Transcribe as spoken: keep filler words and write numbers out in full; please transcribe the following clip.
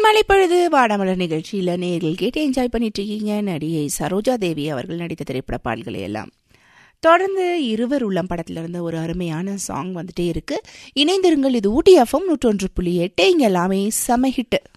தேன்மலை பொழுது வாடாமலர் நிகழ்ச்சியில் நேரில் கேட்டு என்ஜாய் பண்ணிட்டு இருக்கீங்க. நடிகை சரோஜா தேவி அவர்கள் நடித்த திரைப்பட பாடல்களை எல்லாம் தொடர்ந்து இருவர் உள்ளம் படத்திலிருந்து ஒரு அருமையான சாங் வந்துட்டே இருக்கு. இணைந்திருங்கள், இது ஊட்டி எஃப்எம் நூற்றொன்று புள்ளி எட்டு. இங்க எல்லாமே செம ஹிட்.